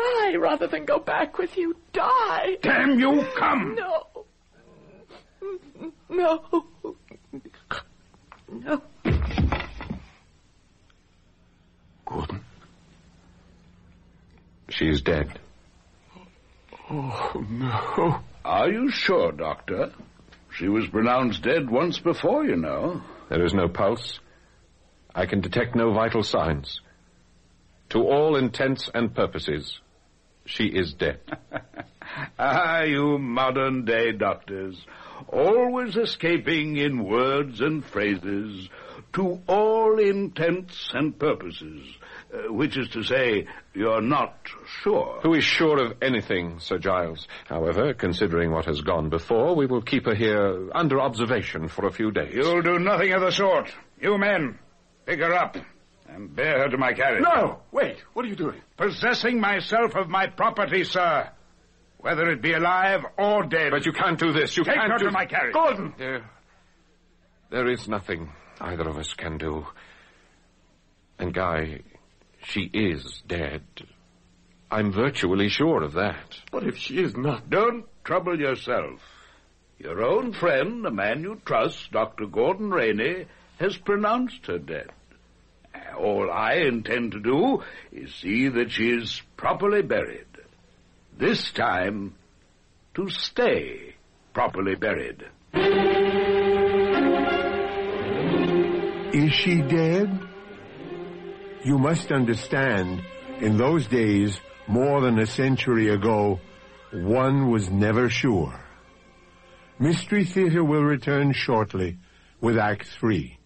Die rather than go back with you. Die. Damn you, come! No. No. No. Gordon? She is dead. Oh, no. Are you sure, Doctor? She was pronounced dead once before, you know. There is no pulse. I can detect no vital signs. To all intents and purposes, she is dead. You modern-day doctors, always escaping in words and phrases, to all intents and purposes, which is to say, you're not sure. Who is sure of anything, Sir Giles? However, considering what has gone before, we will keep her here under observation for a few days. You'll do nothing of the sort. You men, pick her up and bear her to my carriage. No! Wait, what are you doing? Possessing myself of my property, sir, whether it be alive or dead. But you can't do this. You Take can't her do... to my carriage. Gordon! There is nothing either of us can do. And Guy, she is dead. I'm virtually sure of that. What if she is not? Don't trouble yourself. Your own friend, a man you trust, Dr. Gordon Rainey, has pronounced her dead. All I intend to do is see that she is properly buried. This time, to stay properly buried. Is she dead? You must understand, in those days, more than a century ago, one was never sure. Mystery Theater will return shortly with Act 3.